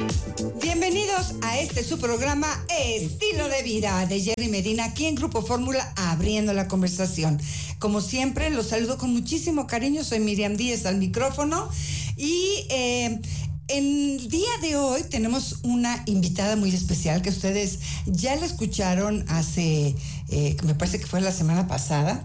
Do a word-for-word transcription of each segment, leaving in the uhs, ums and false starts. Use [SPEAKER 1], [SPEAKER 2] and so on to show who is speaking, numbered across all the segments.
[SPEAKER 1] Bienvenidos a este su programa Estilo de Vida de Jerry Medina, aquí en Grupo Fórmula, abriendo la conversación. Como siempre, los saludo con muchísimo cariño. Soy Miriam Díez al micrófono y eh, el día de hoy tenemos una invitada muy especial que ustedes ya la escucharon hace, eh, me parece que fue la semana pasada,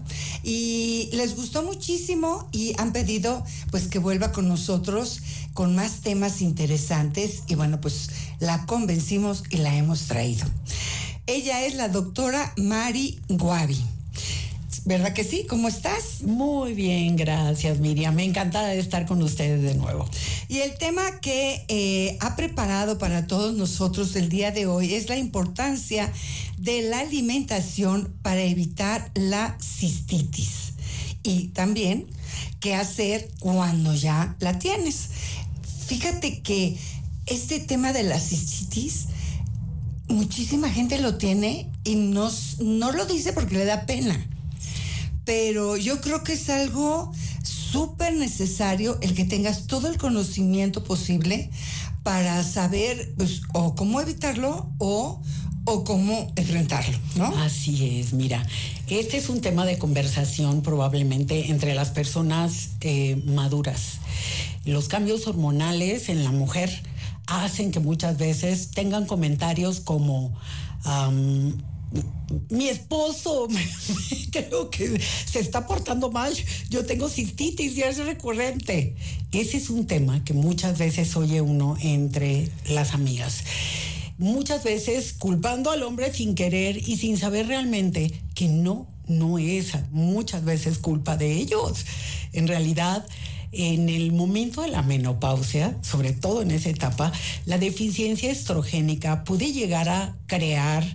[SPEAKER 1] y les gustó muchísimo y han pedido pues que vuelva con nosotros con más temas interesantes y bueno, pues la convencimos y la hemos traído. Ella es la doctora Mari Guavi. ¿Verdad que sí? ¿Cómo estás?
[SPEAKER 2] Muy bien, gracias, Miriam. Me encanta de estar con ustedes de nuevo.
[SPEAKER 1] Y el tema que eh, ha preparado para todos nosotros el día de hoy es la importancia de la alimentación para evitar la cistitis. Y también qué hacer cuando ya la tienes. Fíjate que este tema de la cistitis, muchísima gente lo tiene y no, no lo dice porque le da pena. Pero yo creo que es algo súper necesario el que tengas todo el conocimiento posible para saber pues, o cómo evitarlo o, o cómo enfrentarlo, ¿no?
[SPEAKER 2] Así es, mira, este es un tema de conversación probablemente entre las personas eh, maduras. Los cambios hormonales en la mujer hacen que muchas veces tengan comentarios como... Um, mi esposo creo que se está portando mal, yo tengo cistitis y es recurrente. Ese es un tema que muchas veces oye uno entre las amigas, muchas veces culpando al hombre sin querer y sin saber realmente que no, no es muchas veces culpa de ellos. En realidad, en el momento de la menopausia, sobre todo en esa etapa, la deficiencia estrogénica puede llegar a crear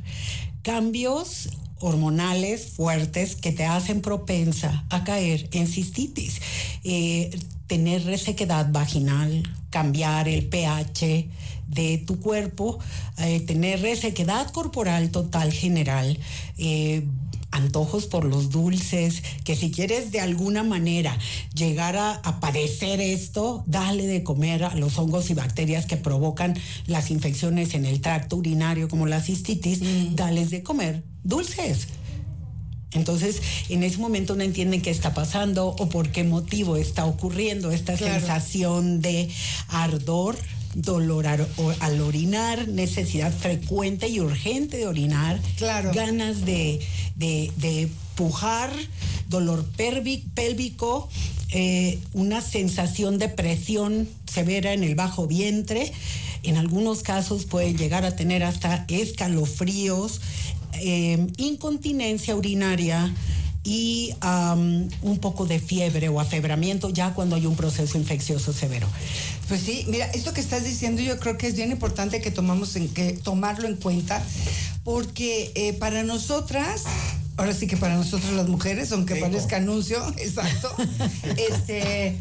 [SPEAKER 2] cambios hormonales fuertes que te hacen propensa a caer en cistitis, eh, tener resequedad vaginal, cambiar el pH de tu cuerpo, eh, tener resequedad corporal total general, eh, antojos por los dulces, que si quieres de alguna manera llegar a, a padecer esto, dale de comer a los hongos y bacterias que provocan las infecciones en el tracto urinario como la cistitis, mm. dales de comer dulces. Entonces, en ese momento no entienden qué está pasando o por qué motivo está ocurriendo esta claro. sensación de ardor, dolor al orinar, necesidad frecuente y urgente de orinar,
[SPEAKER 1] claro.
[SPEAKER 2] ganas de, de, de pujar, dolor pélvico, eh, una sensación de presión severa en el bajo vientre. En algunos casos pueden llegar a tener hasta escalofríos, eh, incontinencia urinaria y um, un poco de fiebre o afebramiento ya cuando hay un proceso infeccioso severo.
[SPEAKER 1] Pues sí, mira, esto que estás diciendo yo creo que es bien importante que tomamos en que tomarlo en cuenta, porque eh, para nosotras, ahora sí que para nosotras las mujeres, aunque Eco. parezca anuncio, exacto, este,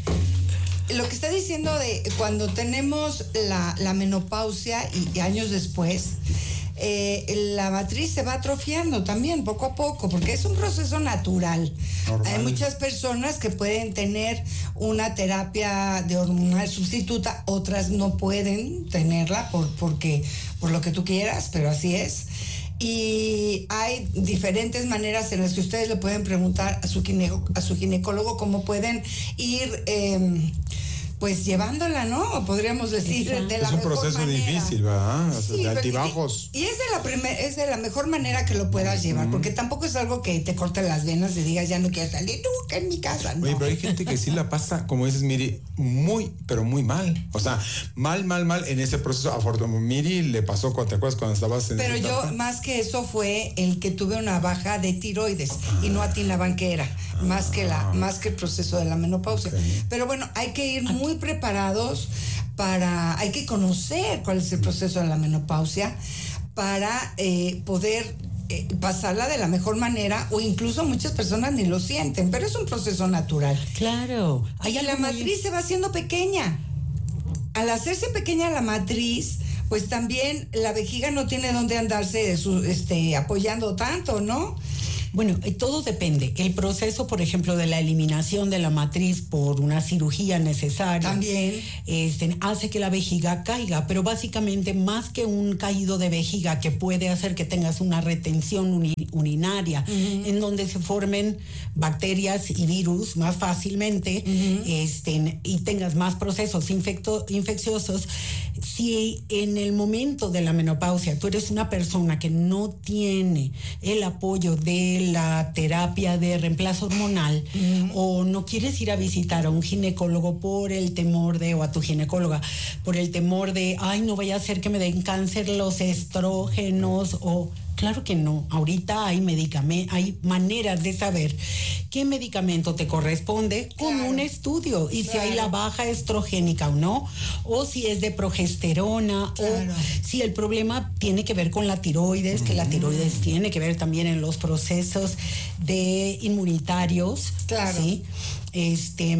[SPEAKER 1] lo que está diciendo de cuando tenemos la, la menopausia y, y años después, Eh, la matriz se va atrofiando también poco a poco, porque es un proceso natural. Normal. Hay muchas personas que pueden tener una terapia de hormonal sustituta, otras no pueden tenerla por, porque, por lo que tú quieras, pero así es. Y hay diferentes maneras en las que ustedes le pueden preguntar a su, gine, a su ginecólogo cómo pueden ir... Eh, pues llevándola, ¿no? Podríamos decir de la
[SPEAKER 3] es un
[SPEAKER 1] mejor
[SPEAKER 3] proceso
[SPEAKER 1] manera.
[SPEAKER 3] difícil, ¿verdad?
[SPEAKER 1] Sí,
[SPEAKER 3] de altibajos.
[SPEAKER 1] Y, y es de la primer, es de la mejor manera que lo puedas llevar, mm. porque tampoco es algo que te corte las venas y digas ya no quiero salir nunca en mi casa. No.
[SPEAKER 3] Oye, pero hay gente que sí la pasa, como dices, Miri, muy, pero muy mal. O sea, mal, mal, mal en ese proceso. Afortunadamente, Miri le pasó, ¿te acuerdas cuando estabas en
[SPEAKER 1] Pero yo, etapa? Más que eso, fue el que tuve una baja de tiroides ah. y no a ti la banquera, ah. más que la, más que el proceso de la menopausia. Okay. Pero bueno, hay que ir muy preparados para, hay que conocer cuál es el proceso de la menopausia para eh, poder eh, pasarla de la mejor manera, o incluso muchas personas ni lo sienten, pero es un proceso natural.
[SPEAKER 2] Claro.
[SPEAKER 1] Y la matriz muy... se va haciendo pequeña. Al hacerse pequeña la matriz, pues también la vejiga no tiene dónde andarse su, este, apoyando tanto, ¿no?
[SPEAKER 2] Bueno, todo depende. El proceso, por ejemplo, de la eliminación de la matriz por una cirugía necesaria
[SPEAKER 1] también
[SPEAKER 2] este, hace que la vejiga caiga, pero básicamente más que un caído de vejiga que puede hacer que tengas una retención uni- urinaria uh-huh. en donde se formen bacterias y virus más fácilmente uh-huh. este, y tengas más procesos infecto- infecciosos. Si en el momento de la menopausia tú eres una persona que no tiene el apoyo de la terapia de reemplazo hormonal uh-huh. o no quieres ir a visitar a un ginecólogo por el temor de, o a tu ginecóloga, por el temor de, ay, no vaya a ser que me den cáncer los estrógenos o... Claro que no. Ahorita hay medicamentos, hay maneras de saber qué medicamento te corresponde con claro. un estudio y claro. si hay la baja estrogénica o no, o si es de progesterona, claro. o si el problema tiene que ver con la tiroides, mm. que la tiroides tiene que ver también en los procesos de inmunitarios,
[SPEAKER 1] claro.
[SPEAKER 2] ¿sí? Este,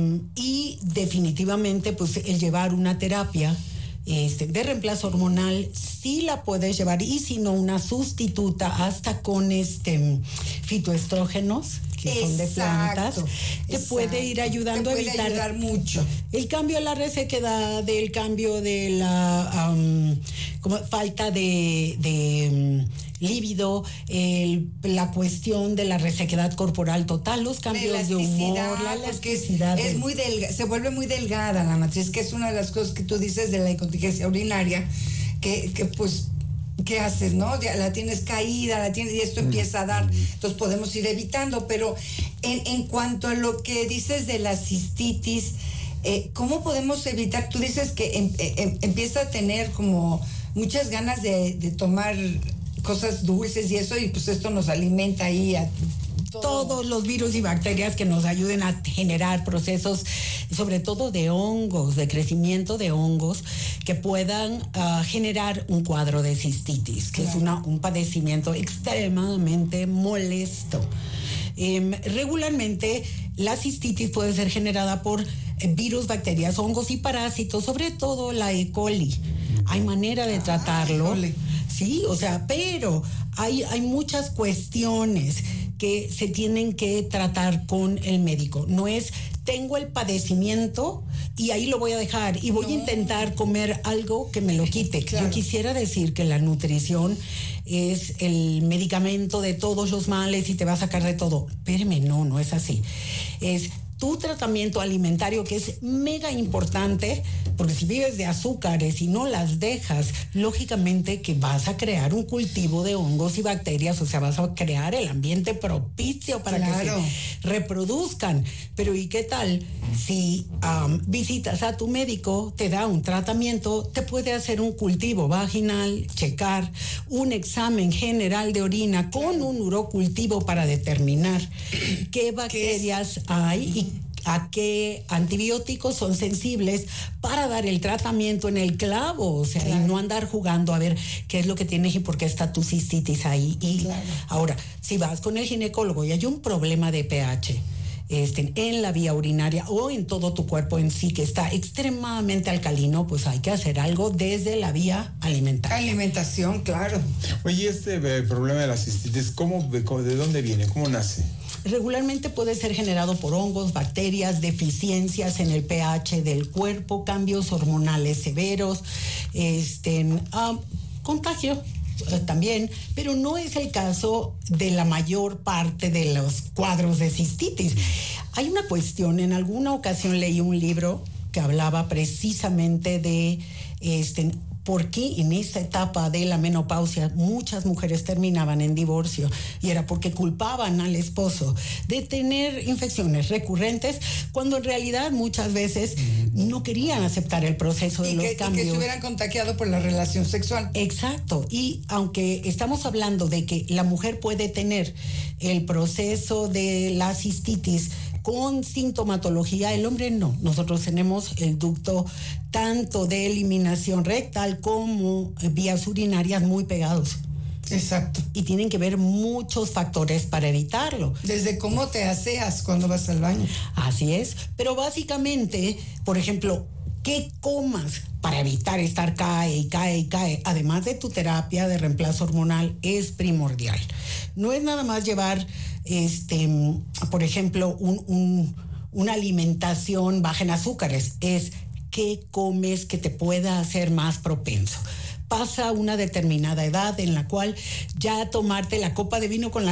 [SPEAKER 2] y definitivamente, pues, el llevar una terapia Este, de reemplazo hormonal sí la puedes llevar, y si no una sustituta hasta con este fitoestrógenos que exacto, son de plantas, te exacto. puede ir ayudando
[SPEAKER 1] te puede
[SPEAKER 2] a evitar
[SPEAKER 1] ayudar mucho
[SPEAKER 2] el cambio de la resequedad, el cambio de la um, como falta de, de um, líbido, el, la cuestión de la resequedad corporal total, los cambios de humor, la elasticidad.
[SPEAKER 1] Es, es muy delga, se vuelve muy delgada la matriz, que es una de las cosas que tú dices de la incontinencia urinaria, que, que pues, ¿qué haces, no? Ya la tienes caída, la tienes, y esto empieza a dar, entonces podemos ir evitando, pero en, en cuanto a lo que dices de la cistitis, eh, ¿cómo podemos evitar? Tú dices que em, em, empieza a tener como muchas ganas de, de tomar cosas dulces y eso, y pues esto nos alimenta ahí a todo.
[SPEAKER 2] Todos los virus y bacterias que nos ayuden a generar procesos, sobre todo de hongos, de crecimiento de hongos, que puedan uh, generar un cuadro de cistitis, que claro. es una, un padecimiento extremadamente molesto. Eh, regularmente la cistitis puede ser generada por eh, virus, bacterias, hongos y parásitos, sobre todo la E. coli. Hay manera de tratarlo.
[SPEAKER 1] Ah,
[SPEAKER 2] sí, o sea, pero hay, hay muchas cuestiones que se tienen que tratar con el médico. No es, tengo el padecimiento y ahí lo voy a dejar y voy no. a intentar comer algo que me lo quite. Claro. Yo quisiera decir que la nutrición es el medicamento de todos los males y te va a sacar de todo. Espérame, no, no es así. Es tu tratamiento alimentario, que es mega importante, porque si vives de azúcares y no las dejas, lógicamente que vas a crear un cultivo de hongos y bacterias, o sea, vas a crear el ambiente propicio para claro. que se reproduzcan. Pero ¿y qué tal si um, visitas a tu médico, te da un tratamiento, te puede hacer un cultivo vaginal, checar un examen general de orina con un urocultivo para determinar qué bacterias ¿Qué hay y a qué antibióticos son sensibles para dar el tratamiento en el clavo, o sea, claro. y no andar jugando a ver qué es lo que tienes y por qué está tu cistitis ahí. Y claro. ahora, si vas con el ginecólogo y hay un problema de pH este, en la vía urinaria o en todo tu cuerpo en sí que está extremadamente alcalino, pues hay que hacer algo desde la vía alimentaria.
[SPEAKER 1] Alimentación, claro.
[SPEAKER 3] Oye, este eh, problema de la cistitis, ¿cómo, ¿de dónde viene? ¿Cómo nace?
[SPEAKER 2] Regularmente puede ser generado por hongos, bacterias, deficiencias en el pH del cuerpo, cambios hormonales severos, este, um, contagio eh, también, pero no es el caso de la mayor parte de los cuadros de cistitis. Hay una cuestión, en alguna ocasión leí un libro que hablaba precisamente de este por qué en esta etapa de la menopausia muchas mujeres terminaban en divorcio, y era porque culpaban al esposo de tener infecciones recurrentes cuando en realidad muchas veces no querían aceptar el proceso de
[SPEAKER 1] y
[SPEAKER 2] los
[SPEAKER 1] que,
[SPEAKER 2] cambios.
[SPEAKER 1] Y que se hubieran contagiado por la relación sexual.
[SPEAKER 2] Exacto, y aunque estamos hablando de que la mujer puede tener el proceso de la cistitis con sintomatología, el hombre no. Nosotros tenemos el ducto tanto de eliminación rectal como vías urinarias muy pegados.
[SPEAKER 1] Exacto.
[SPEAKER 2] Y tienen que ver muchos factores para evitarlo.
[SPEAKER 1] Desde cómo te aseas cuando vas al baño.
[SPEAKER 2] Así es. Pero básicamente, por ejemplo, ¿Qué comas para evitar estar cae y cae y cae? Además de tu terapia de reemplazo hormonal, es primordial. No es nada más llevar, este, por ejemplo, un, un, una alimentación baja en azúcares. Es qué comes que te pueda hacer más propenso. Pasa una determinada edad en la cual ya tomarte la copa de vino con la